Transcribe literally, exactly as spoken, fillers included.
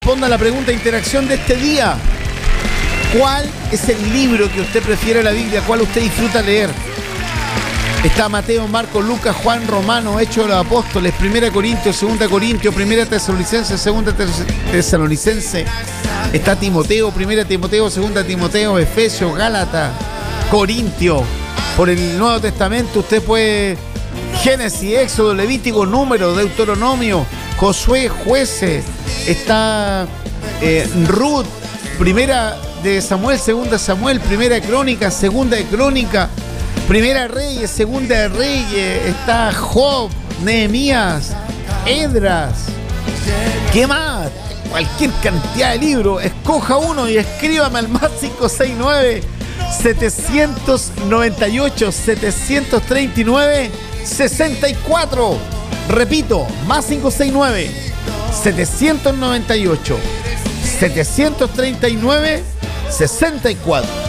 Responda a la pregunta de interacción de este día. ¿Cuál es el libro que usted prefiere a la Biblia? ¿Cuál usted disfruta leer? Está Mateo, Marcos, Lucas, Juan, Romano, Hechos de los Apóstoles, Primera Corintios, Segunda Corintios, Primera Tesalonicense, Segunda Tesalonicense. Está Timoteo, Primera Timoteo, Segunda Timoteo, Efesios, Gálatas, Corintio. Por el Nuevo Testamento usted puede Génesis, Éxodo, Levítico, Número, Deuteronomio, Josué, Jueces. Está eh, Ruth, Primera de Samuel, Segunda Samuel, Primera de Crónica, Segunda de Crónica, Primera de Reyes, Segunda de Reyes. Está Job, Nehemías, Esdras. ¿Qué más? Cualquier cantidad de libros. Escoja uno y escríbame al más cinco seis nueve, setecientos noventa y ocho, setecientos treinta y nueve, sesenta y cuatro. Repito, más cinco seis nueve, setecientos noventa y ocho, setecientos treinta y nueve, sesenta y cuatro.